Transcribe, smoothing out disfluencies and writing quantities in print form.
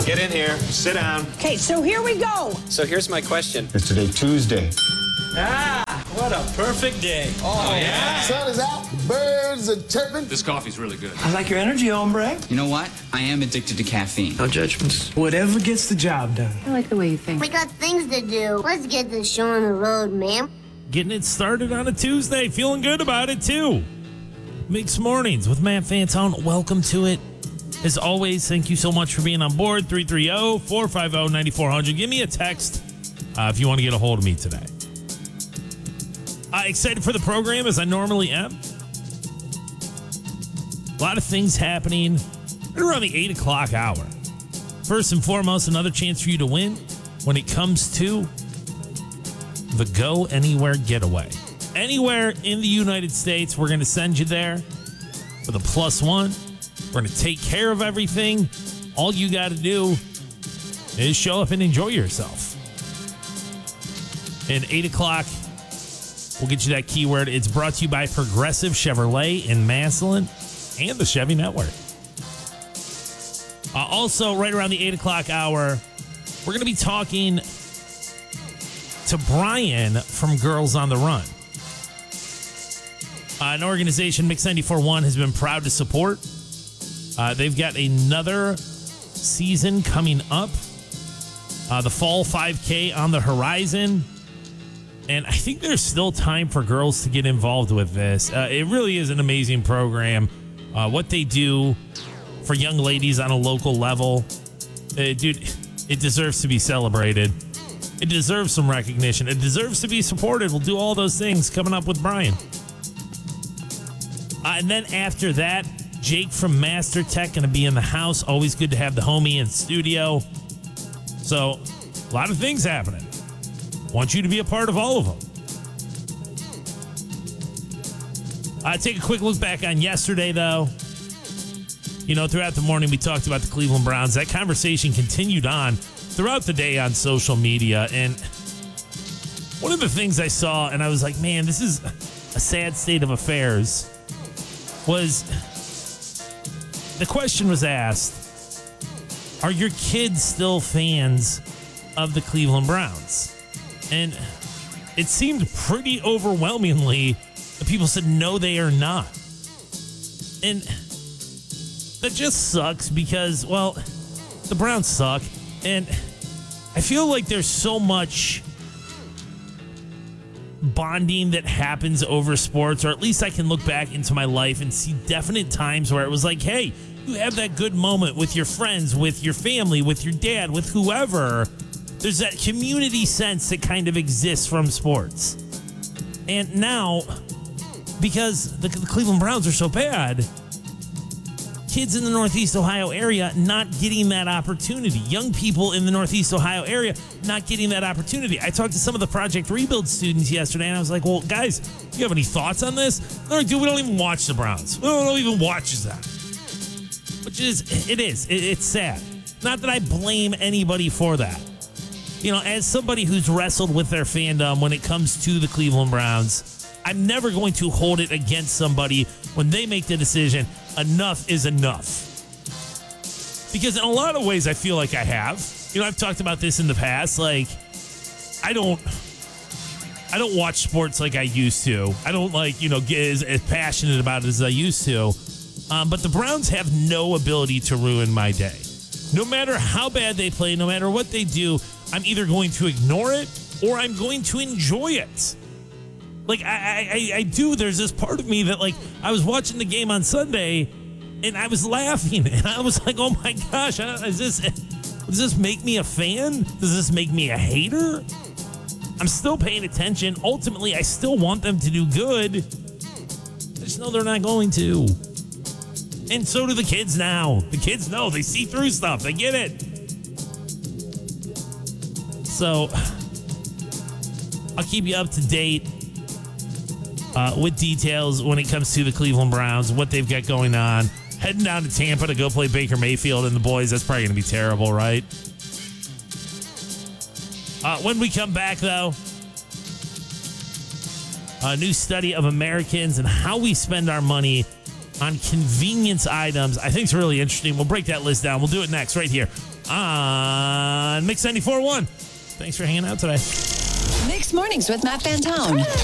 Get in here. Sit down. Okay, so here we go. So here's my question. It's today Tuesday. What a perfect day. Oh, yeah? Sun is out, birds are chirping. This coffee's really good. I like your energy, hombre. You know what? I am addicted to caffeine. No judgments. Whatever gets the job done. I like the way you think. We got things to do. Let's get this show on the road, ma'am. Getting it started on a Tuesday. Feeling good about it, too. Mixed Mornings with Matt Fantone. Welcome to it. As always, thank you so much for being on board. 330-450-9400. Give me a text if you want to get a hold of me today. Excited for the program as I normally am. A lot of things happening right around the 8 o'clock hour. First and foremost, another chance for you to win when it comes to the Go Anywhere Getaway. Anywhere in the United States, we're going to send you there with a +1. We're going to take care of everything. All you got to do is show up and enjoy yourself. And 8 o'clock, we'll get you that keyword. It's brought to you by Progressive Chevrolet in Massillon and the Chevy Network. Also, right around the 8 o'clock hour, we're going to be talking to Brian from Girls on the Run. An organization Mix 94.1 has been proud to support. They've got another season coming up. The Fall 5K on the horizon. And I think there's still time for girls to get involved with this. It really is an amazing program. What they do for young ladies on a local level, dude, it deserves to be celebrated. It deserves some recognition. It deserves to be supported. We'll do all those things coming up with Brian. And then after that, Jake from Master Tech going to be in the house. Always good to have the homie in studio. So, a lot of things happening. Want you to be a part of all of them. Take a quick look back on yesterday, though. You know, throughout the morning, we talked about the Cleveland Browns. That conversation continued on throughout the day on social media. And one of the things I saw, and I was like, man, this is a sad state of affairs, was the question was asked, are your kids still fans of the Cleveland Browns? And it seemed pretty overwhelmingly that people said, no, they are not. And that just sucks because, well, the Browns suck. And I feel like there's so much bonding that happens over sports, or at least I can look back into my life and see definite times where it was like, hey, you have that good moment with your friends, with your family, with your dad, with whoever. There's that community sense that kind of exists from sports. And now, because the Cleveland Browns are so bad, kids in the Northeast Ohio area not getting that opportunity. Young people in the Northeast Ohio area not getting that opportunity. I talked to some of the Project Rebuild students yesterday, and I was like, well, guys, do you have any thoughts on this? They're like, dude, we don't even watch the Browns. We don't even watch that. Which is, it's sad. Not that I blame anybody for that. You know, as somebody who's wrestled with their fandom when it comes to the Cleveland Browns, I'm never going to hold it against somebody when they make the decision, enough is enough. Because in a lot of ways, I feel like I have. You know, I've talked about this in the past. Like, I don't watch sports like I used to. I don't get as passionate about it as I used to. But the Browns have no ability to ruin my day. No matter how bad they play, no matter what they do, I'm either going to ignore it or I'm going to enjoy it. Like, I do. There's this part of me that, like, I was watching the game on Sunday and I was laughing and I was like, oh my gosh, does this make me a fan? Does this make me a hater? I'm still paying attention. Ultimately, I still want them to do good. I just know they're not going to. And so do the kids now. The kids know. They see through stuff. They get it. So, I'll keep you up to date with details when it comes to the Cleveland Browns, what they've got going on. Heading down to Tampa to go play Baker Mayfield and the boys. That's probably going to be terrible, right? When we come back, though, a new study of Americans and how we spend our money on convenience items. I think it's really interesting. We'll break that list down. We'll do it next right here on Mix 94.1. Thanks for hanging out today. Mixed Mornings with Matt Fantone.